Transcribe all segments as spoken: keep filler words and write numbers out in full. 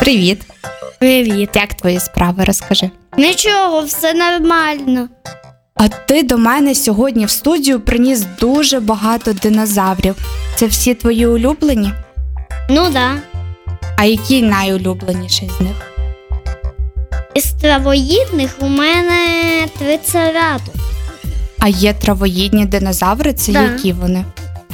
Привіт. Привіт. Як твої справи, розкажи. Нічого, все нормально. А ти до мене сьогодні в студію приніс дуже багато динозаврів. Це всі твої улюблені? Ну да. А який найулюбленіший з них? Із травоїдних у мене трицератоп. А є травоїдні динозаври? Це Да. які вони?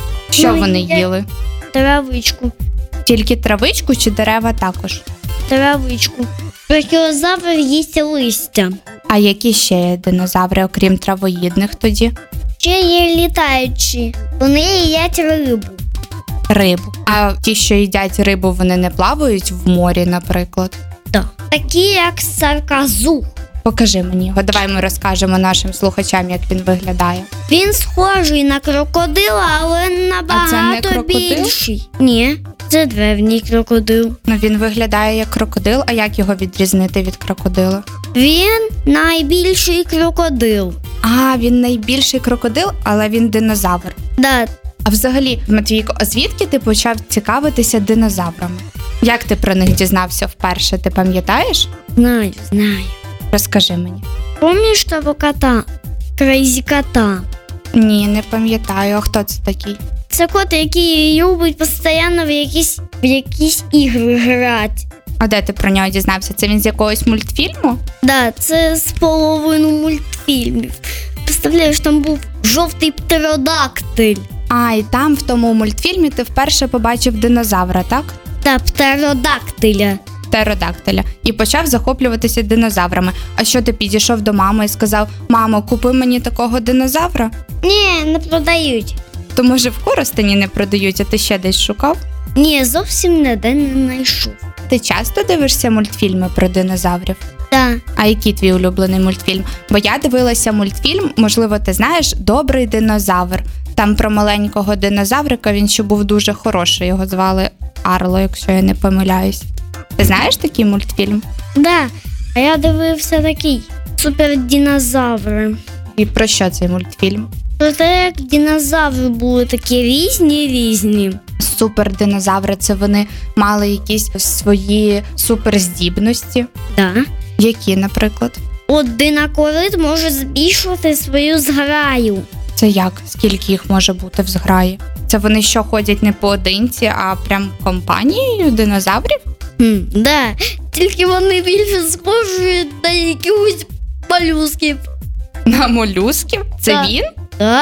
Що Ну, вони є- їли? Травичку. Тільки травичку чи дерева також? Травичку. Брахіозавр їсть листя. А які ще є динозаври, окрім травоїдних тоді? Ще є літаючі. Вони їдять рибу. Рибу. А ті, що їдять рибу, вони не плавають в морі, наприклад? Да. Такі, як сарказу. Покажи мені його. Давай ми розкажемо нашим слухачам, як він виглядає. Він схожий на крокодила, але набагато крокодил? більший. Ні, це древній крокодил. Ну, він виглядає як крокодил, а як його відрізнити від крокодила? Він найбільший крокодил. А, він найбільший крокодил, але він динозавр. Да, А взагалі, Матвійко, а звідки ти почав цікавитися динозаврами? Як ти про них дізнався вперше, ти пам'ятаєш? знаю, знаю. Розкажи мені. Помніш того кота? Крейзі кота. Ні, не пам'ятаю. А хто це такий? Це кот, який любить постійно в якісь, в якісь ігри грати. А де ти про нього дізнався? Це він з якогось мультфільму? Да, це з половину мультфільмів. Представляєш, там був жовтий птеродактиль. А, і там в тому мультфільмі ти вперше побачив динозавра, так? Та птеродактиля. Птеродактиля. І почав захоплюватися динозаврами. А що, ти підійшов до мами і сказав: «Мамо, купи мені такого динозавра»? Ні, не продають. То, може, в Коростені не продають, а ти ще десь шукав? Ні, зовсім ніде не знайшов. Ти часто дивишся мультфільми про динозаврів? Да. А який твій улюблений мультфільм? Бо я дивилася мультфільм, можливо, ти знаєш, «Добрий динозавр». Там про маленького динозаврика, він ще був дуже хороший, його звали Арло, якщо я не помиляюсь. Ти знаєш такий мультфільм? Да, а я дивився такий супердинозаври. І про що цей мультфільм? Про те, як динозаври були такі різні-різні. Супердинозаври – це вони мали якісь свої суперздібності. Да. Які, наприклад? От динокорит може збільшувати свою зграю. Це як? Скільки їх може бути в зграї? Це вони що, ходять не поодинці, а прям компанією динозаврів? Хм, да. Тільки вони більше схожі на якихось молюсків. На молюсків? Це Так. він? Да.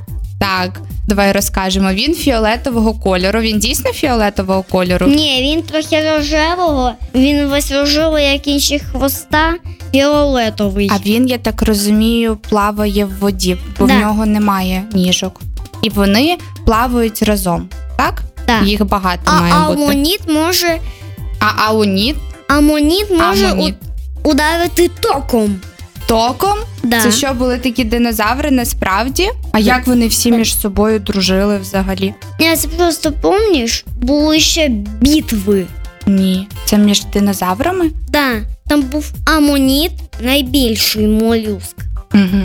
Так, давай розкажемо. Він фіолетового кольору. Він дійсно фіолетового кольору? Ні, він трохи рожевого. Він весь рожевий, як інші хвоста, фіолетовий. А він, я так розумію, плаває в воді, бо Да. в нього немає ніжок. І вони плавають разом, так? Так. Їх багато А має бути. амоніт може, А аоніт амоніт може Амоніт. у- ударити током. током? Да. Це що, були такі динозаври насправді? А як вони всі між собою дружили взагалі? Ні, це просто, помніш, були ще битви. Ні. Це між динозаврами? Да, там був амоніт, найбільший молюск. Угу.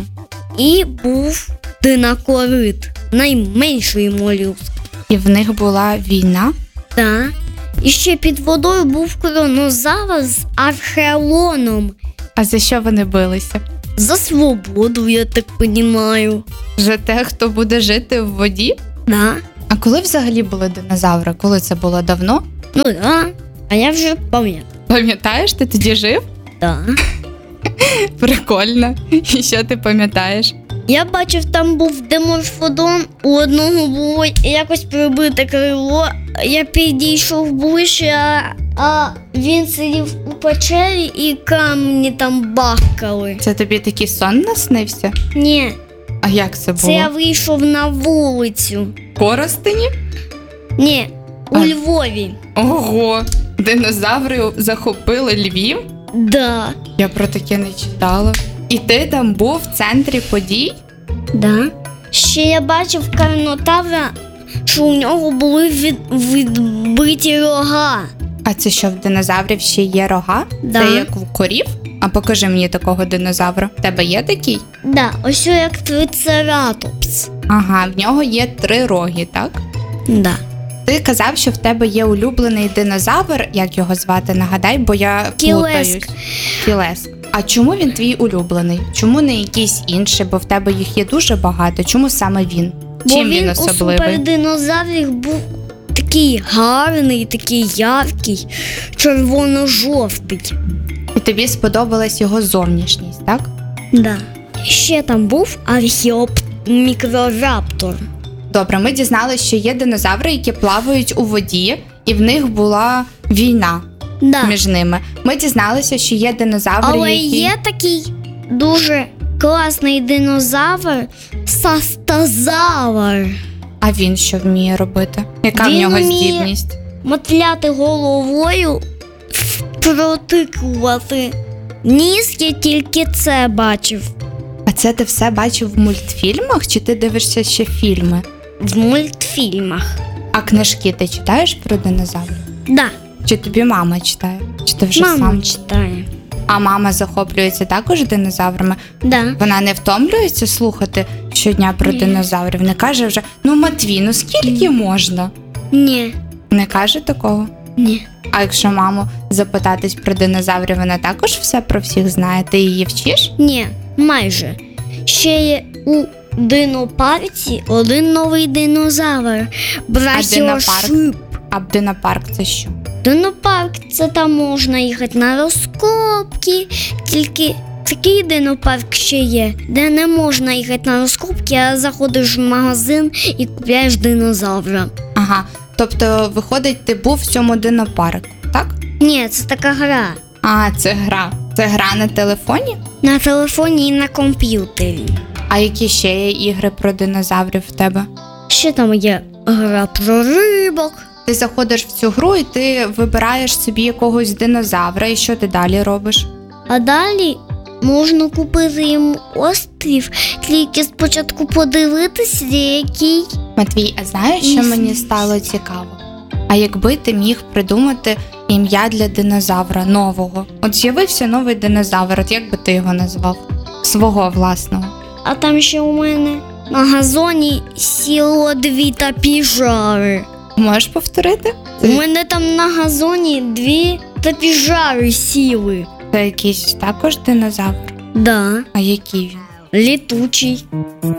І був динокорит, найменший молюск. І в них була війна? Да. І ще під водою був кронозавр з археолоном. А за що вони билися? За свободу, я так понімаю. За те, хто буде жити в воді? Да. А коли взагалі були динозаври? Коли це було давно? Ну да. А я вже пам'ятаю. Пам'ятаєш, ти тоді жив? Да. Прикольно. І що ти пам'ятаєш? Я бачив, там був деморфодон, у одного було якось прибите крило. Я підійшов ближче, а, а він сидів у печері і камні там бахкали. Це тобі такий сон наснився? Ні, А як це було? це я вийшов на вулицю. В Коростені? Ні, у А. Львові. Ого! Динозаври захопили Львів? Да. Я про таке не читала. І ти там був в центрі подій? Да. Ще я бачив карнотавра, що у нього були від, відбиті рога. А це що, в динозаврів ще є рога? Да. Це як в корів? А покажи мені такого динозавра. В тебе є такий? Да, ось як трицератопс. Ага, в нього є три роги, так? Да. Ти казав, що в тебе є улюблений динозавр, як його звати, нагадай, бо я плутаюсь. Кілеск. Кілеск. А чому він твій улюблений? Чому не якийсь інший, бо в тебе їх є дуже багато. Чому саме він? Бо Чим він, він у особливий? супердинозаврів був такий гарний, такий яркий, червоно-жовтий. І тобі сподобалась його зовнішність, так? Да. Ще там був археопмікрораптор. Добре, ми дізналися, що є динозаври, які плавають у воді, і в них була війна Да. між ними. Ми дізналися, що є динозаври, Але які... є такий дуже класний динозавр Састазавр. А він що вміє робити? Яка Він в нього вміє- здібність? Мотляти головою, протикувати. Ніс я тільки це бачив А це ти все бачив в мультфільмах, чи ти дивишся ще фільми? в мультфільмах. А книжки ти читаєш про динозаврів? Да, Чи тобі мама читає? Чи ти вже мама сам? читає. А мама захоплюється також динозаврами? Да. Вона не втомлюється слухати щодня про Ні. динозаврів? Не каже вже, ну Матвій, ну скільки можна? Ні, Не каже такого? ні. А якщо маму запитатись про динозаврів, вона також все про всіх знає? Ти її вчиш? Ні, майже. Ще є у динопарці один новий динозавр. Брахіошип. А динопарк це що? Динопарк це там можна їхати на розкопки, тільки такий динопарк ще є, де не можна їхати на розкопки, а заходиш в магазин і купляєш динозавра. Ага, тобто, виходить, ти був в цьому динопарку, так? Ні, це така гра. А, це гра. Це гра на телефоні? На телефоні і на комп'ютері. А які ще є ігри про динозаврів в тебе? Ще там є гра про рибок. Ти заходиш в цю гру і ти вибираєш собі якогось динозавра, і що ти далі робиш? А далі можна купити йому острів, тільки спочатку подивитися, який. Матвій, а знаєш, що мені стало цікаво? А якби ти міг придумати ім'я для динозавра нового? От з'явився новий динозавр, от як би ти його назвав? Свого власного. А там ще у мене на газоні сіло дві тапіжари. Можеш повторити? У мене там на газоні дві тапіжари сіли. Це якийсь також динозавр? Да, А який він? літучий.